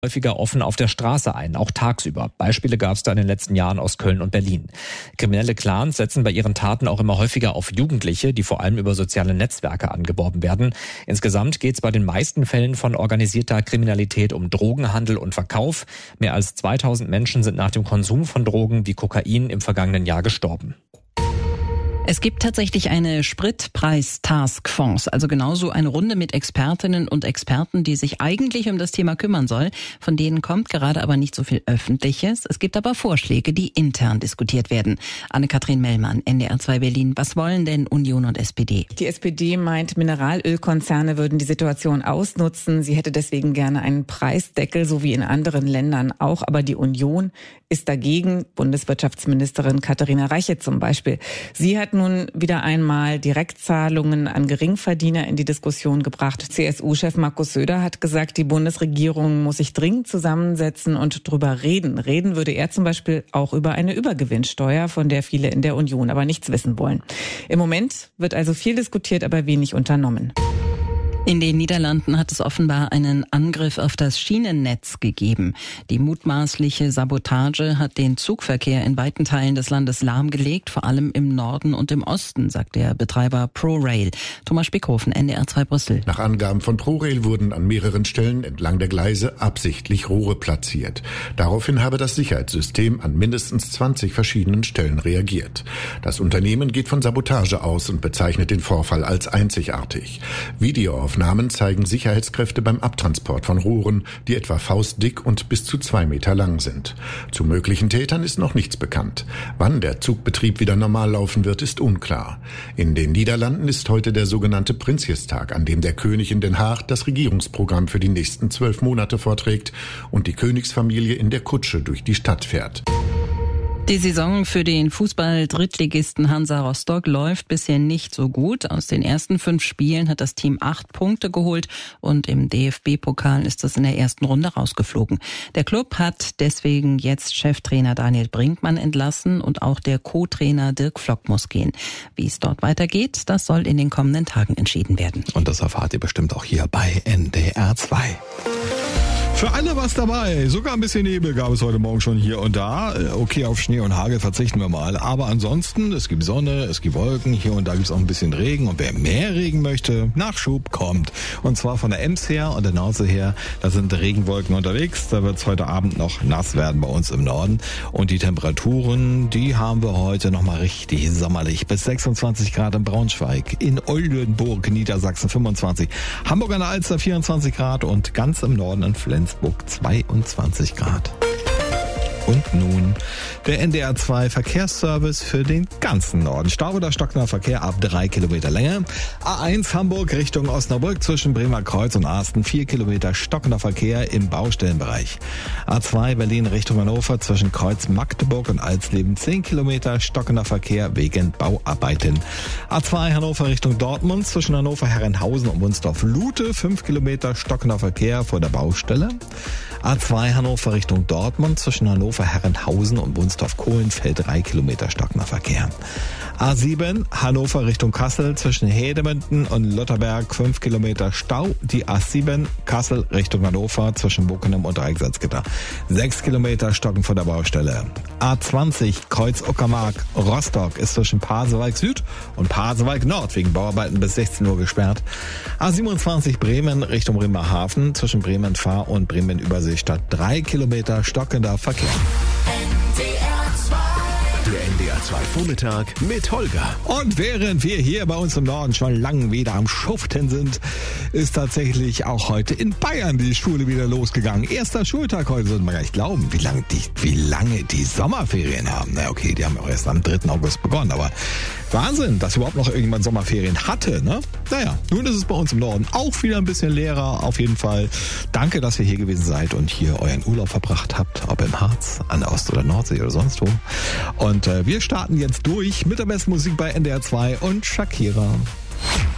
häufiger offen auf der Straße ein, auch tagsüber. Beispiele gab es da in den letzten Jahren aus Köln und Berlin. Kriminelle Clans setzen bei ihren Taten auch immer häufiger auf Jugendliche, die vor allem über soziale Netzwerke angeworben werden. Insgesamt geht es bei den meisten Fällen von organisierter Kriminalität um Drogenhandel und Verkauf. Mehr als 2000 Menschen sind nach dem Konsum von Drogen wie Kokain im vergangenen Jahr gestorben. Es gibt tatsächlich eine Spritpreis-Taskforce, also genauso eine Runde mit Expertinnen und Experten, die sich eigentlich um das Thema kümmern soll. Von denen kommt gerade aber nicht so viel Öffentliches. Es gibt aber Vorschläge, die intern diskutiert werden. Anne-Kathrin Mellmann, NDR 2 Berlin. Was wollen denn Union und SPD? Die SPD meint, Mineralölkonzerne würden die Situation ausnutzen. Sie hätte deswegen gerne einen Preisdeckel, so wie in anderen Ländern auch. Aber die Union ist dagegen. Bundeswirtschaftsministerin Katharina Reiche zum Beispiel. Sie hat nun wieder einmal Direktzahlungen an Geringverdiener in die Diskussion gebracht. CSU-Chef Markus Söder hat gesagt, die Bundesregierung muss sich dringend zusammensetzen und drüber reden. Reden würde er zum Beispiel auch über eine Übergewinnsteuer, von der viele in der Union aber nichts wissen wollen. Im Moment wird also viel diskutiert, aber wenig unternommen. In den Niederlanden hat es offenbar einen Angriff auf das Schienennetz gegeben. Die mutmaßliche Sabotage hat den Zugverkehr in weiten Teilen des Landes lahmgelegt, vor allem im Norden und im Osten, sagt der Betreiber ProRail. Thomas Spickhofen, NDR 2 Brüssel. Nach Angaben von ProRail wurden an mehreren Stellen entlang der Gleise absichtlich Rohre platziert. Daraufhin habe das Sicherheitssystem an mindestens 20 verschiedenen Stellen reagiert. Das Unternehmen geht von Sabotage aus und bezeichnet den Vorfall als einzigartig. Videoaufnahmen zeigen Sicherheitskräfte beim Abtransport von Rohren, die etwa faustdick und bis zu 2 Meter lang sind. Zu möglichen Tätern ist noch nichts bekannt. Wann der Zugbetrieb wieder normal laufen wird, ist unklar. In den Niederlanden ist heute der sogenannte Prinsjestag, an dem der König in Den Haag das Regierungsprogramm für die nächsten 12 Monate vorträgt und die Königsfamilie in der Kutsche durch die Stadt fährt. Die Saison für den Fußball-Drittligisten Hansa Rostock läuft bisher nicht so gut. Aus den ersten 5 Spielen hat das Team 8 Punkte geholt und im DFB-Pokal ist es in der ersten Runde rausgeflogen. Der Club hat deswegen jetzt Cheftrainer Daniel Brinkmann entlassen und auch der Co-Trainer Dirk Flock muss gehen. Wie es dort weitergeht, das soll in den kommenden Tagen entschieden werden. Und das erfahrt ihr bestimmt auch hier bei NDR 2. Für alle was dabei. Sogar ein bisschen Nebel gab es heute Morgen schon hier und da. Okay, auf Schnee und Hagel verzichten wir mal. Aber ansonsten, es gibt Sonne, es gibt Wolken. Hier und da gibt es auch ein bisschen Regen. Und wer mehr Regen möchte, Nachschub kommt. Und zwar von der Ems her und der Nordsee her. Da sind Regenwolken unterwegs. Da wird es heute Abend noch nass werden bei uns im Norden. Und die Temperaturen, die haben wir heute nochmal richtig sommerlich. Bis 26 Grad in Braunschweig. In Oldenburg, Niedersachsen 25. Hamburg an der Alster 24 Grad. Und ganz im Norden in Flensburg 22 Grad. Und nun der NDR 2 Verkehrsservice für den ganzen Norden. Stau oder stockender Verkehr ab 3 Kilometer Länge. A1 Hamburg Richtung Osnabrück zwischen Bremer Kreuz und Arsten 4 Kilometer stockender Verkehr im Baustellenbereich. A2 Berlin Richtung Hannover zwischen Kreuz Magdeburg und Alsleben 10 Kilometer stockender Verkehr wegen Bauarbeiten. A2 Hannover Richtung Dortmund zwischen Hannover Herrenhausen und Wunsdorf-Lute 5 Kilometer stockender Verkehr vor der Baustelle. A2 Hannover Richtung Dortmund zwischen Hannover Herrenhausen und Wunsdorf-Kohlenfeld 3 Kilometer stockender Verkehr. A7 Hannover Richtung Kassel zwischen Hedemünden und Lotterberg 5 Kilometer Stau. Die A7 Kassel Richtung Hannover zwischen Bockenem und Reichsalzgitter 6 Kilometer stocken vor der Baustelle. A20 Kreuz Uckermark Rostock ist zwischen Pasewalk Süd und Pasewalk Nord wegen Bauarbeiten bis 16 Uhr gesperrt. A27 Bremen Richtung Bremerhaven zwischen Bremen Fahr und Bremen Überseestadt 3 Kilometer stockender Verkehr. Der NDR 2 Vormittag mit Holger. Und während wir hier bei uns im Norden schon lang wieder am Schuften sind, ist tatsächlich auch heute in Bayern die Schule wieder losgegangen. Erster Schultag heute, sollte man gar nicht glauben, wie lange die Sommerferien haben. Na okay, die haben auch erst am 3. August begonnen, aber Wahnsinn, dass überhaupt noch irgendjemand Sommerferien hatte, ne? Naja, nun ist es bei uns im Norden auch wieder ein bisschen leerer, auf jeden Fall. Danke, dass ihr hier gewesen seid und hier euren Urlaub verbracht habt, ob im Harz, an der Ost- oder Nordsee oder sonst wo. Und wir starten jetzt durch mit der besten Musik bei NDR 2 und Shakira.